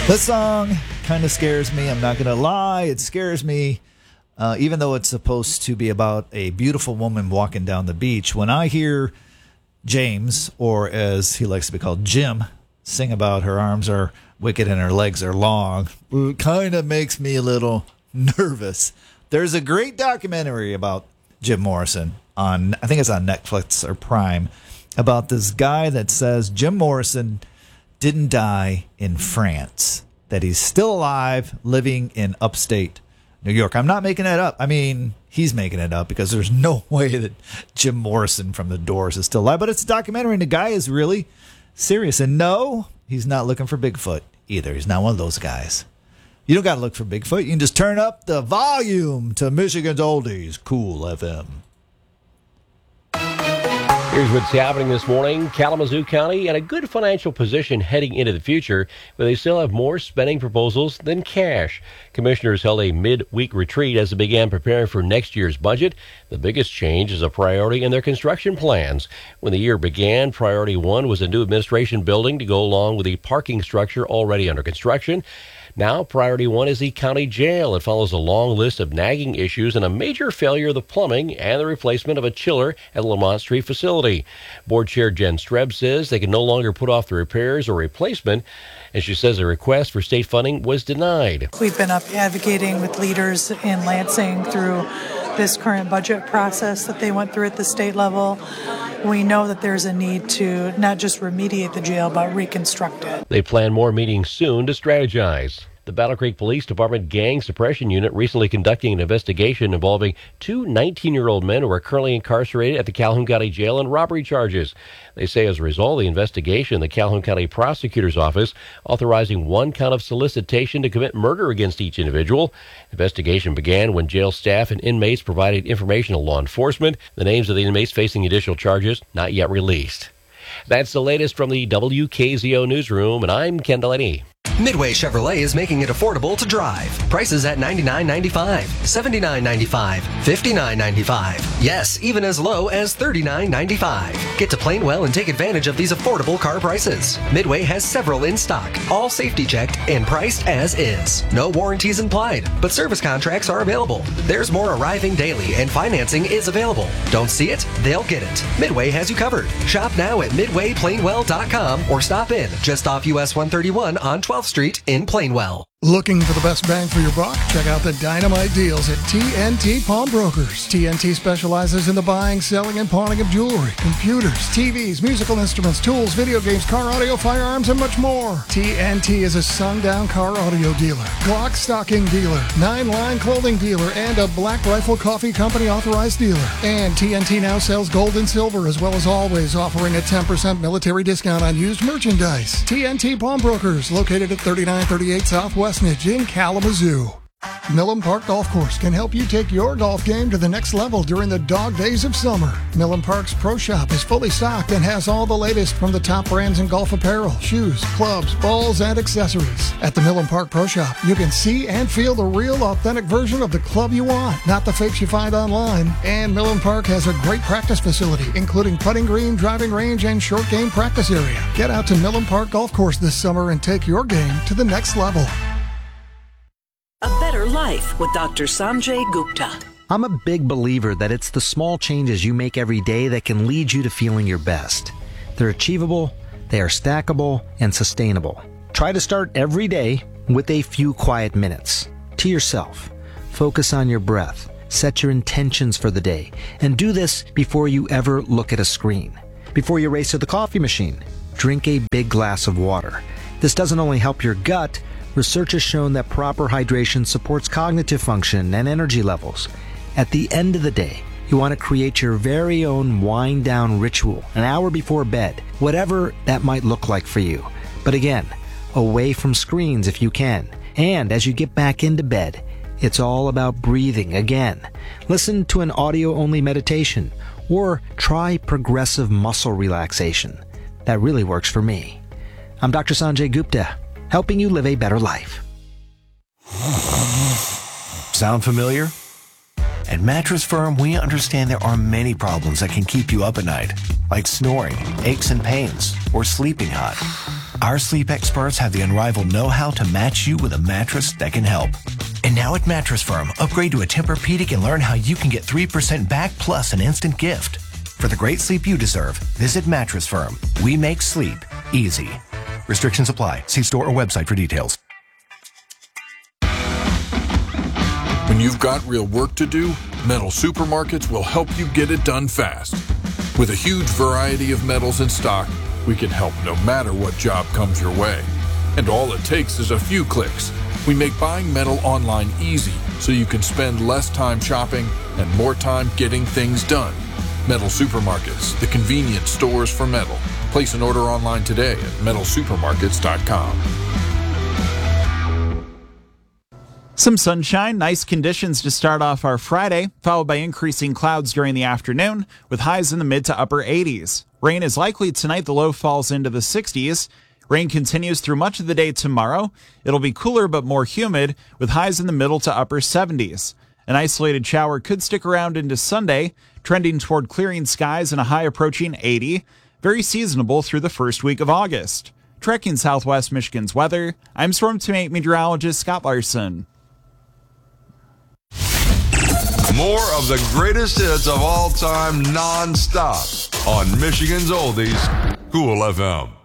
This song kind of scares me. I'm not going to lie. It scares me, even though it's supposed to be about a beautiful woman walking down the beach. When I hear James, or as he likes to be called, Jim, sing about her arms are wicked and her legs are long, it kind of makes me a little nervous. There's a great documentary about Jim Morrison on, I think it's on Netflix or Prime, about this guy that says Jim Morrison didn't die in France, that he's still alive, living in upstate New York. I'm not making that up. I mean, he's making it up because there's no way that Jim Morrison from The Doors is still alive. But it's a documentary, and the guy is really serious. And no, he's not looking for Bigfoot either. He's not one of those guys. You don't got to look for Bigfoot. You can just turn up the volume to Michigan's Oldies, Cool FM. Here's what's happening this morning. Kalamazoo County in a good financial position heading into the future, but they still have more spending proposals than cash. Commissioners held a mid-week retreat as they began preparing for next year's budget. The biggest change is a priority in their construction plans. When the year began, Priority 1 was a new administration building to go along with the parking structure already under construction. Now, Priority 1 is the county jail. It follows a long list of nagging issues and a major failure of the plumbing and the replacement of a chiller at the Lamont Street facility. Board Chair Jen Streb says they can no longer put off the repairs or replacement, and she says a request for state funding was denied. We've been advocating with leaders in Lansing through this current budget process that they went through at the state level. We know that there's a need to not just remediate the jail, but reconstruct it. They plan more meetings soon to strategize. The Battle Creek Police Department Gang Suppression Unit recently conducting an investigation involving two 19-year-old men who are currently incarcerated at the Calhoun County Jail on robbery charges. They say as a result of the investigation, the Calhoun County Prosecutor's Office authorizing one count of solicitation to commit murder against each individual. Investigation began when jail staff and inmates provided information to law enforcement. The names of the inmates facing additional charges not yet released. That's the latest from the WKZO Newsroom, and I'm Kendall Eddy. Midway Chevrolet is making it affordable to drive. Prices at $99.95, $79.95, $59.95. Yes, even as low as $39.95. Get to Plainwell and take advantage of these affordable car prices. Midway has several in stock, all safety checked and priced as is. No warranties implied, but service contracts are available. There's more arriving daily and financing is available. Don't see it? They'll get it. Midway has you covered. Shop now at MidwayPlainwell.com or stop in just off US 131 on 12th Street in Plainwell. Looking for the best bang for your buck? Check out the dynamite deals at TNT Pawnbrokers. TNT specializes in the buying, selling, and pawning of jewelry, computers, TVs, musical instruments, tools, video games, car audio, firearms, and much more. TNT is a sundown car audio dealer, Glock stocking dealer, 9-line clothing dealer, and a Black Rifle Coffee Company authorized dealer. And TNT now sells gold and silver, as well as always offering a 10% military discount on used merchandise. TNT Pawnbrokers, located at 3938 Southwest in Kalamazoo. Millen Park Golf Course can help you take your golf game to the next level during the dog days of summer. Millen Park's Pro Shop is fully stocked and has all the latest from the top brands in golf apparel, shoes, clubs, balls, and accessories. At the Millen Park Pro Shop, you can see and feel the real, authentic version of the club you want, not the fakes you find online. And Millen Park has a great practice facility, including putting green, driving range, and short game practice area. Get out to Millen Park Golf Course this summer and take your game to the next level. A Better Life with Dr. Sanjay Gupta. I'm a big believer that it's the small changes you make every day that can lead you to feeling your best. They're achievable, they are stackable, and sustainable. Try to start every day with a few quiet minutes. To yourself. Focus on your breath. Set your intentions for the day. And do this before you ever look at a screen. Before you race to the coffee machine, drink a big glass of water. This doesn't only help your gut. Research has shown that proper hydration supports cognitive function and energy levels. At the end of the day, you want to create your very own wind-down ritual an hour before bed, whatever that might look like for you. But again, away from screens if you can. And as you get back into bed, it's all about breathing again. Listen to an audio-only meditation or try progressive muscle relaxation. That really works for me. I'm Dr. Sanjay Gupta, helping you live a better life. Sound familiar? At Mattress Firm, we understand there are many problems that can keep you up at night, like snoring, aches and pains, or sleeping hot. Our sleep experts have the unrivaled know-how to match you with a mattress that can help. And now at Mattress Firm, upgrade to a Tempur-Pedic and learn how you can get 3% back plus an instant gift. For the great sleep you deserve, visit Mattress Firm. We make sleep easy. Restrictions apply. See store or website for details. When you've got real work to do, Metal Supermarkets will help you get it done fast. With a huge variety of metals in stock, we can help no matter what job comes your way. And all it takes is a few clicks. We make buying metal online easy so you can spend less time shopping and more time getting things done. Metal Supermarkets, the convenience stores for metal. Place an order online today at metalsupermarkets.com. Some sunshine, nice conditions to start off our Friday, followed by increasing clouds during the afternoon, with highs in the mid to upper 80s. Rain is likely tonight, the low falls into the 60s. Rain continues through much of the day tomorrow. It'll be cooler but more humid, with highs in the middle to upper 70s. An isolated shower could stick around into Sunday, trending toward clearing skies and a high approaching 80. Very seasonable through the first week of August. Tracking Southwest Michigan's weather, I'm Storm Team 8 meteorologist Scott Larson. More of the greatest hits of all time non-stop on Michigan's Oldies, Cool FM.